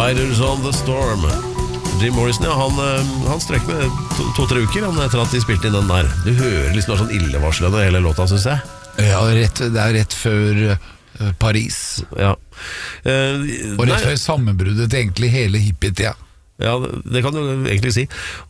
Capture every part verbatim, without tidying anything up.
Riders on the Storm. Jim Morrison, ja, han, han strøk med to-tre to, uker han, etter at de spilte inn den der. Du hører liksom sånn illevarslende hele låta, synes jeg. Ja, rett, det er rett før uh, Paris. Ja. Uh, Og rett nei, før sammenbruddet til egentlig hele hippie-tida. Ja, det, det kan du egentlig si.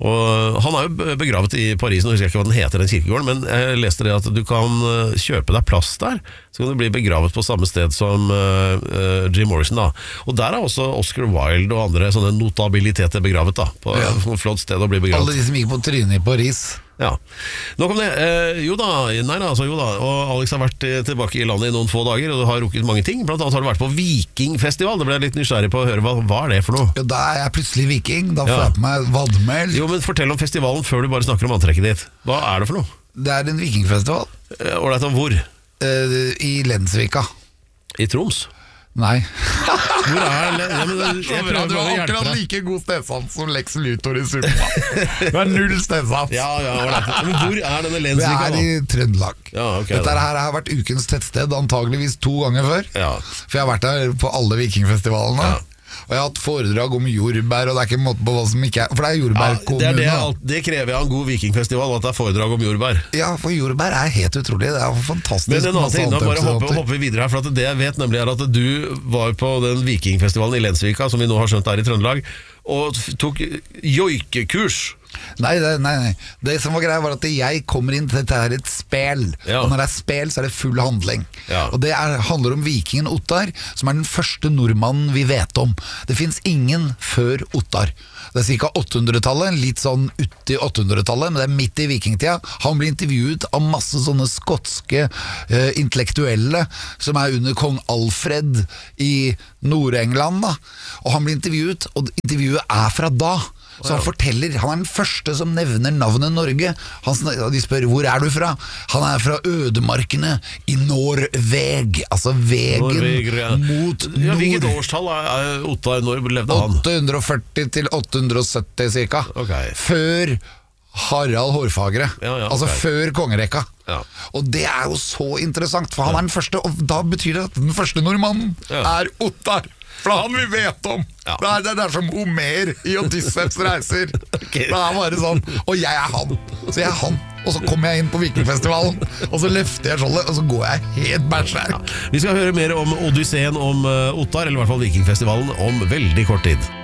Og han er jo begravet i Paris. Nå husker jeg ikke hva den heter, den kirkegården, men jeg leste det at du kan kjøpe deg plass der, så kan du bli begravet på samme sted som uh, uh, Jim Morrison da. Og der er også Oscar Wilde og andre sånne notabiliteter begravet da, på ja. Et flott sted å bli begravet. Alle de som gikk på trynet i Paris. Ja, nok om det. Eh, jo da, nei da, altså jo da. Og Alex har vært tilbake i landet i noen få dager, og du har rukket mange ting. Blant annet har du vært på Vikingfestival. Det ble jeg litt nysgjerrig på å høre. Hva, hva er det for noe? Ja, da er jeg plutselig viking. Da får ja. jeg på meg vadmel. Jo, men fortell om festivalen før du bare snakker om antrekket ditt. Hva er det for noe? Det er en vikingfestival. Eh, og det er hvor? Eh, I Lensvika. I Troms? Nei. Hvor er det? Ja, men, jeg prøver du har akkurat like god stedsans som Lex Luthor i Superman. Du har null stedsans. Ja, ja, men hvor er denne Lensvika? Det er i Trøndelag. Ja, okay, Dette her har vært ukens tettsted antageligvis to ganger før. Ja. For jeg har vært der på alle vikingfestivalene. Ja. Og jeg har hatt foredrag om jordbær, og det er ikke en måte på hva som ikke er. For det er jordbærkommune. Ja, det, er det, det krever jeg av en god vikingfestival, at det er foredrag om jordbær. Ja, for jordbær er helt utrolig. Det er fantastisk. Men en annen ting, da bare hopper, hopper vi videre her. For at det jeg vet nemlig er at du var på den vikingfestivalen i Lensvika, som vi nå har skjønt er i Trøndelag, og tok joikekurs. Nei, nei, nei, det som var greia var at jeg kommer inn til dette her et spel. Ja. Og når det er spel så er det full handling. Ja. Og det er, handler om vikingen Ottar, som er den første nordmannen vi vet om. Det finnes ingen før Ottar. Det er cirka åttehundretallet, litt sånn uti åttehundretallet, men det er midt i vikingtida. Han blir intervjuet av masse sånne skotske uh, intellektuelle som er under kong Alfred i Nord-England da. Og han blir intervjuet, og intervjuet er fra da. Så han forteller, han er den første som nevner navnet Norge. Han, de spør, hvor er du fra? Han er fra ødemarkene i Norveg. Altså vegen Norveg, ja. Mot nord. Ja, hvilket årstall er Ottar? Når levde han? åtte hundre førti til åtte hundre sytti cirka. Okay. Før Harald Hårfagre. Ja, ja, altså okay. før kongerekka. Ja. Og det er jo så interessant, for han er den første, og da betyr det at den første nordmannen ja. er Ottar. For det er han vi vet om. Ja. Det, er, det er som Homer i Odysseus reiser. Okay. Det er bare sånn. Og jeg er han. Så jeg er han. Og så kommer jeg inn på Vikingfestivalen, og så løfter jeg skjoldet, og så går jeg helt bæsjær. Ja. Vi skal høre mer om Odysseen, om uh, Ottar, eller i hvert fall Vikingfestivalen, om veldig kort tid.